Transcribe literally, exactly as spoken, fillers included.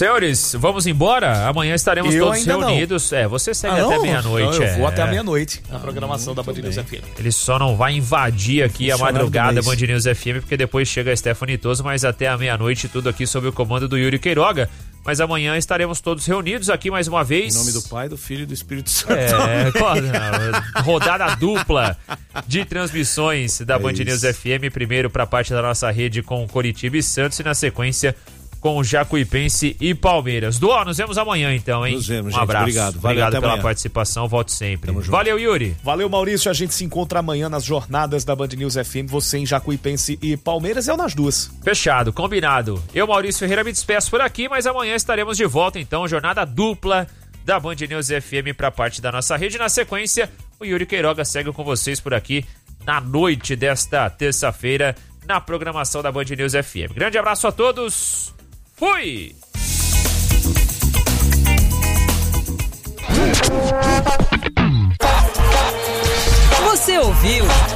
Senhores, vamos embora? Amanhã estaremos eu todos reunidos. Não. É, você segue ah, até não? meia-noite. Eu é. vou até a meia-noite na programação ah, da Band News F M. Ele só não vai invadir aqui a madrugada Band News F M, porque depois chega a Stephanie Toso, mas até a meia-noite tudo aqui sob o comando do Yuri Queiroga. Mas amanhã estaremos todos reunidos aqui mais uma vez. Em nome do Pai, do Filho e do Espírito Santo. É, rodada dupla de transmissões da é Band isso. News F M. Primeiro para a parte da nossa rede com Coritiba e Santos e na sequência com o Jacuipense e Palmeiras. Duó, nos vemos amanhã então, hein? Nos vemos, um abraço. Gente, obrigado. Valeu, obrigado pela amanhã. participação, volte sempre. Valeu, Yuri. Valeu, Maurício. A gente se encontra amanhã nas jornadas da Band News F M. Você em Jacuipense e Palmeiras, eu nas duas. Fechado, combinado. Eu, Maurício Ferreira, me despeço por aqui, mas amanhã estaremos de volta então, jornada dupla da Band News F M para parte da nossa rede. Na sequência, o Yuri Queiroga segue com vocês por aqui na noite desta terça-feira na programação da Band News F M. Grande abraço a todos. Fui! Você ouviu